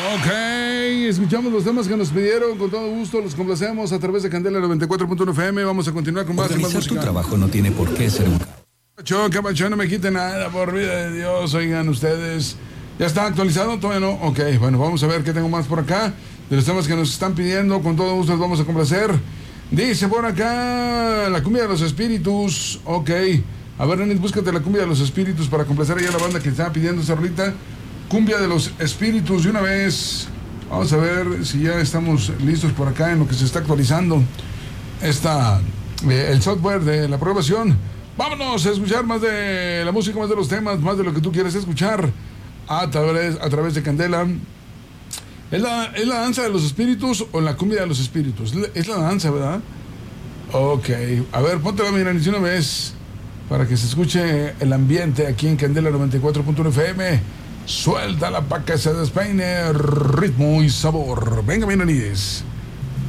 Ok, escuchamos los temas que nos pidieron, con todo gusto los complacemos a través de Candela 94.1 FM. Vamos a continuar con más y más Organizar música. tu trabajo no tiene por qué ser un... Capacho, no me quite nada, por vida de Dios, oigan ustedes. ¿Ya está actualizado? ¿Todavía no? Ok, bueno, vamos a ver qué tengo más por acá. De los temas que nos están pidiendo, con todo gusto los vamos a complacer. Dice por acá, la cumbia de los espíritus. Ok, a ver, René, búscate la cumbia de los espíritus para complacer allá a la banda que estaba pidiendo esa rolita. Cumbia de los espíritus de una vez. Vamos a ver si ya estamos listos por acá en lo que se está actualizando el software de la programación. Vámonos a escuchar más de la música, más de los temas, más de lo que tú quieres escuchar a través de Candela. ¿Es la danza de los espíritus o la cumbia de los espíritus? Es la danza, ¿verdad? Ok, a ver, póntela, mira, ni una vez para que se escuche el ambiente aquí en Candela 94.1 FM. Suéltala para que se despeine, ritmo y sabor. Venga, Miranides.